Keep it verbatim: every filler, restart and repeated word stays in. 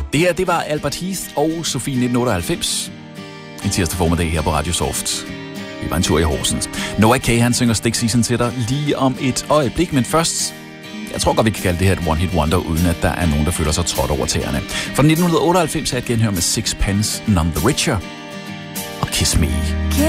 Det her, det var Albert Heath og Sofie nitten otteoghalvfems. En tirsdag formiddag her på Radio Soft. Vi var en tur i Horsens. Noah Kaye, han synger Stick Season til dig lige om et øjeblik, men først... Jeg tror godt, vi kan kalde det her et one-hit wonder, uden at der er nogen, der føler sig trådt over tæerne. Fra nitten otteoghalvfems er et genhør med Sixpence None the Richer og Kiss Me.